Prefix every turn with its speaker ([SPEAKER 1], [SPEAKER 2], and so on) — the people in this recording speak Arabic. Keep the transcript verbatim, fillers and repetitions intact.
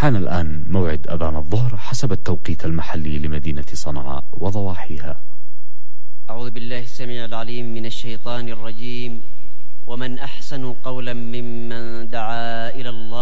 [SPEAKER 1] حان الآن موعد أذان الظهر حسب التوقيت المحلي لمدينة صنعاء وضواحيها.
[SPEAKER 2] أعوذ بالله السميع العليم من الشيطان الرجيم. ومن أحسن قولا ممن دعا إلى الله